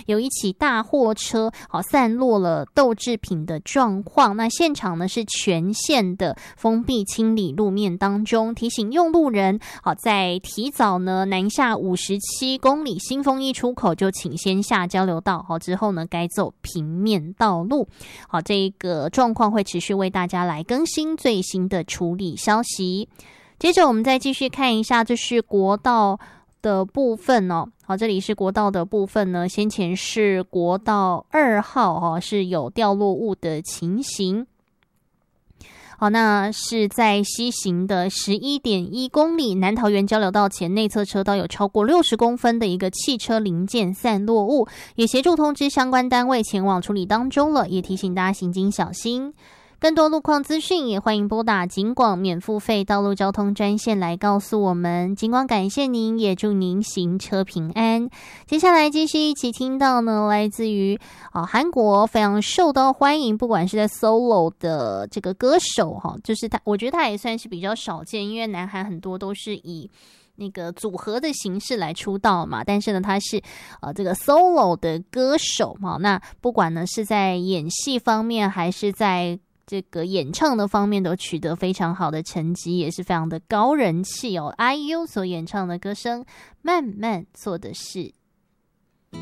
有一起大货车散落了豆制品的状况。那现场呢是全线的封闭清理路面当中，提醒用路人在提早呢南下57公里新丰一出口就请先下交流道，之后呢该走平面道路。好，这个状况会持续为大家来更新最新的处理消息。接着我们再继续看一下，这是国道的部分哦。好，这里是国道的部分呢，先前是国道2号是有掉落物的情形。好，那是在西行的 11.1 公里南桃园交流道前内侧车道有超过60公分的一个汽车零件散落物，也协助通知相关单位前往处理当中了，也提醒大家行经小心。更多路况资讯也欢迎拨打警广免付费道路交通专线来告诉我们。警广感谢您，也祝您行车平安。接下来继续一起听到呢，来自于韩国非常受到欢迎，不管是在 solo 的这个歌手就是他，我觉得他也算是比较少见，因为南韩很多都是以那个组合的形式来出道嘛，但是呢他是这个 solo 的歌手嘛。那不管呢是在演戏方面还是在这个演唱的方面都取得非常好的成绩，也是非常的高人气哦。IU 所演唱的歌声《慢慢做的事》。